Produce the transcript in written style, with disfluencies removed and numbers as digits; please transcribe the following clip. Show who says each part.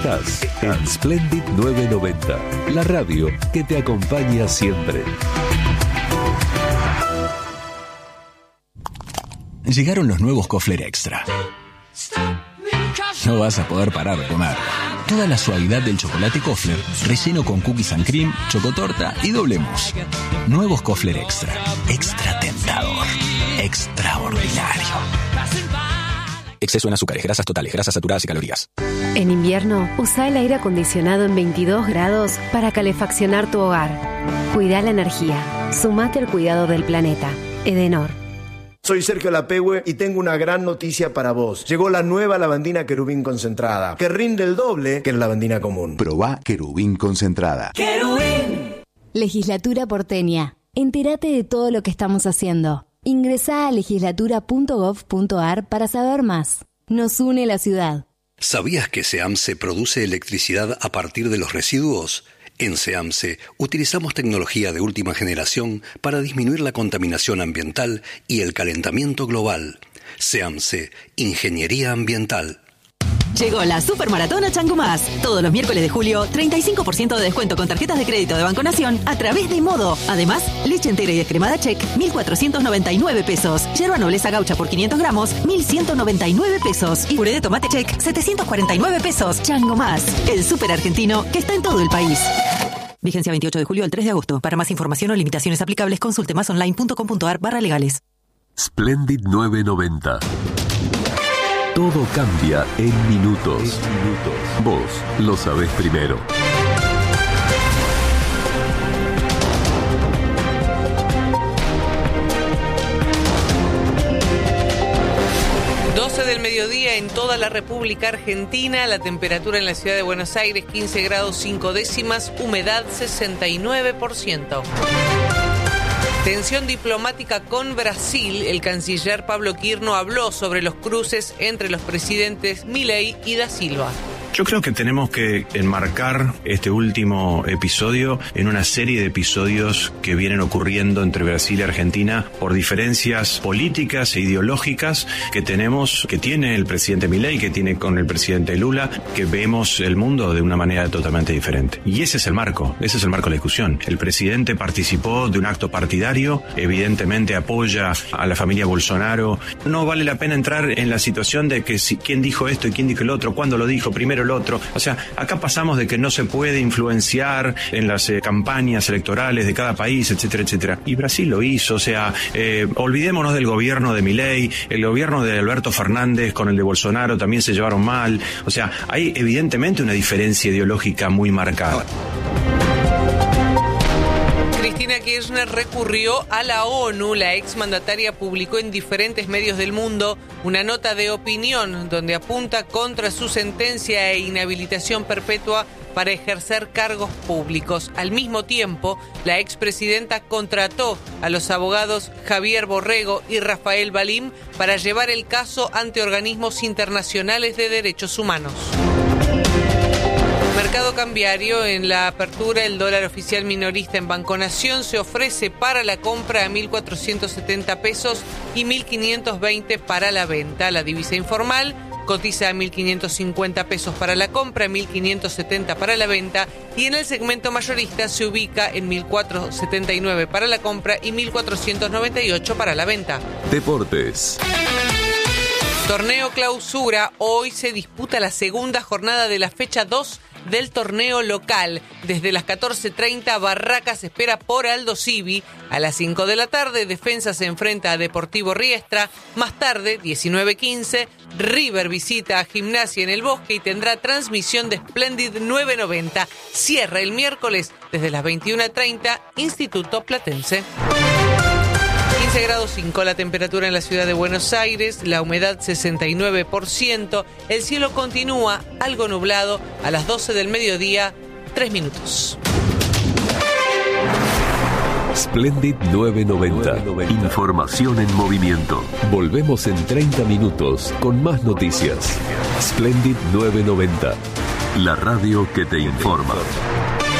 Speaker 1: Estás en Splendid 990, la radio que te acompaña siempre.
Speaker 2: Llegaron los nuevos Kofler Extra. No vas a poder parar de comer. Toda la suavidad del chocolate Kofler, relleno con cookies and cream, chocotorta y doble mousse. Nuevos Kofler Extra. Extra tentador. Extraordinario. Exceso en azúcares, grasas totales, grasas saturadas y calorías.
Speaker 3: En invierno, usa el aire acondicionado en 22 grados para calefaccionar tu hogar. Cuida la energía. Sumate al cuidado del planeta. Edenor.
Speaker 4: Soy Sergio Lapehue y tengo una gran noticia para vos. Llegó la nueva lavandina Querubín concentrada, que rinde el doble que la lavandina común.
Speaker 5: Probá Querubín concentrada.
Speaker 6: ¡Querubín! Legislatura porteña. Entérate de todo lo que estamos haciendo. Ingresá a legislatura.gov.ar para saber más. Nos une la ciudad.
Speaker 7: ¿Sabías que SEAMSE produce electricidad a partir de los residuos? En SEAMSE utilizamos tecnología de última generación para disminuir la contaminación ambiental y el calentamiento global. SEAMSE, Ingeniería Ambiental.
Speaker 8: Llegó la Supermaratón a Chango Más. Todos los miércoles de julio, 35% de descuento con tarjetas de crédito de Banco Nación a través de Modo. Además, leche entera y descremada Check, 1.499 pesos. Yerba nobleza gaucha por 500 gramos, 1.199 pesos. Y puré de tomate Check, 749 pesos. Chango Más, el súper argentino que está en todo el país. Vigencia 28 de julio al 3 de agosto. Para más información o limitaciones aplicables, consulte masonline.com.ar/legales.
Speaker 1: Splendid 990. Todo cambia en minutos. Vos lo sabés primero.
Speaker 9: Del mediodía en toda la República Argentina. La temperatura en la ciudad de Buenos Aires 15 grados 5 décimas, humedad 69%. Tensión diplomática con Brasil. El canciller Pablo Quirno habló sobre los cruces entre los presidentes Milei y Da Silva.
Speaker 10: Yo creo que tenemos que enmarcar este último episodio en una serie de episodios que vienen ocurriendo entre Brasil y Argentina por diferencias políticas e ideológicas que tiene el presidente Milei, que tiene con el presidente Lula, que vemos el mundo de una manera totalmente diferente. Y ese es el marco de la discusión. El presidente participó de un acto partidario, evidentemente apoya a la familia Bolsonaro. No vale la pena entrar en la situación de que quién dijo esto y quién dijo el otro, cuándo lo dijo, primero el otro. O sea, acá pasamos de que no se puede influenciar en las campañas electorales de cada país, etcétera, etcétera. Y Brasil lo hizo. O sea, olvidémonos del gobierno de Milei, el gobierno de Alberto Fernández con el de Bolsonaro también se llevaron mal. O sea, hay evidentemente una diferencia ideológica muy marcada.
Speaker 9: Cristina Kirchner recurrió a la ONU. La exmandataria publicó en diferentes medios del mundo una nota de opinión donde apunta contra su sentencia e inhabilitación perpetua para ejercer cargos públicos. Al mismo tiempo, la expresidenta contrató a los abogados Javier Borrego y Rafael Balim para llevar el caso ante organismos internacionales de derechos humanos. Mercado cambiario. En la apertura, el dólar oficial minorista en Banco Nación se ofrece para la compra a 1.470 pesos y 1.520 para la venta. La divisa informal cotiza a 1.550 pesos para la compra, 1.570 para la venta, y en el segmento mayorista se ubica en 1.479 para la compra y 1.498 para la venta.
Speaker 1: Deportes.
Speaker 9: Torneo Clausura. Hoy se disputa la segunda jornada de la fecha 2 del torneo local. Desde las 14:30, Barracas espera por Aldo Civi. A las 5 de la tarde, Defensa se enfrenta a Deportivo Riestra. Más tarde, 19:15, River visita a Gimnasia en el Bosque y tendrá transmisión de Splendid 990. Cierra el miércoles desde las 21:30, Instituto Platense. 15 grados 5 la temperatura en la ciudad de Buenos Aires, la humedad 69%, el cielo continúa algo nublado a las 12 del mediodía, 3 minutos.
Speaker 1: Splendid 990. Información en movimiento. Volvemos en 30 minutos con más noticias. Splendid 990. La radio que te informa.